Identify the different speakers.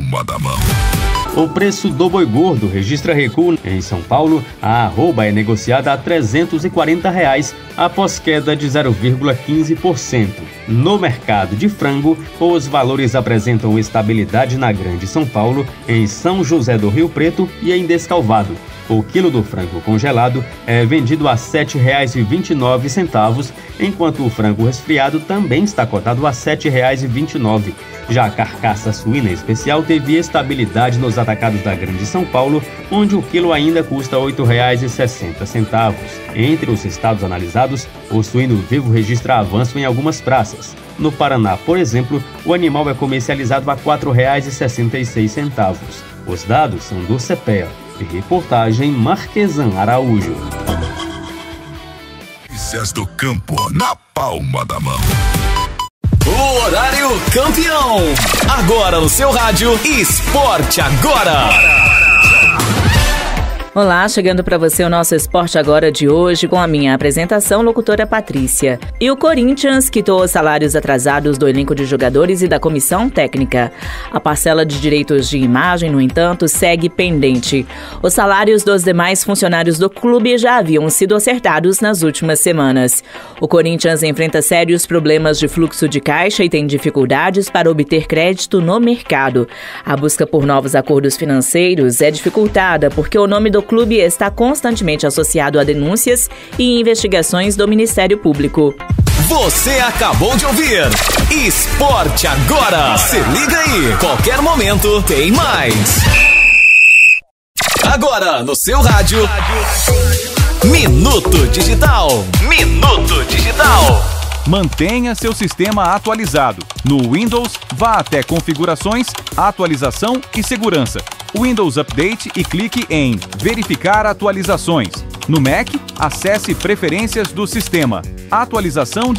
Speaker 1: palma da mão.
Speaker 2: O preço do boi gordo registra recuo em São Paulo. A arroba é negociada a R$ 340 após queda de 0,15%. No mercado de frango, os valores apresentam estabilidade na Grande São Paulo, em São José do Rio Preto e em Descalvado. O quilo do frango congelado é vendido a R$ 7,29, enquanto o frango resfriado também está cotado a R$ 7,29. Já a carcaça suína especial teve estabilidade nos atacados da Grande São Paulo, onde o quilo ainda custa R$ 8,60. Entre os estados analisados, o suíno vivo registra avanço em algumas praças. No Paraná, por exemplo, o animal é comercializado a R$ 4,66. Os dados são do CPEA. Reportagem Marquesan Araújo.
Speaker 1: Notícias do campo na palma da mão.
Speaker 3: O horário campeão. Agora no seu rádio Esporte Agora.
Speaker 4: Olá, chegando para você o nosso Esporte Agora de hoje com a minha apresentação, locutora Patrícia. E o Corinthians quitou os salários atrasados do elenco de jogadores e da comissão técnica. A parcela de direitos de imagem, no entanto, segue pendente. Os salários dos demais funcionários do clube já haviam sido acertados nas últimas semanas. O Corinthians enfrenta sérios problemas de fluxo de caixa e tem dificuldades para obter crédito no mercado. A busca por novos acordos financeiros é dificultada porque o nome do clube está constantemente associado a denúncias e investigações do Ministério Público.
Speaker 3: Você acabou de ouvir Esporte Agora. Se liga aí, qualquer momento tem mais. Agora no seu rádio, Minuto Digital. Minuto Digital.
Speaker 5: Mantenha seu sistema atualizado. No Windows, vá até Configurações, Atualização e Segurança. Windows Update e clique em Verificar atualizações. No Mac, acesse Preferências do sistema. Atualização de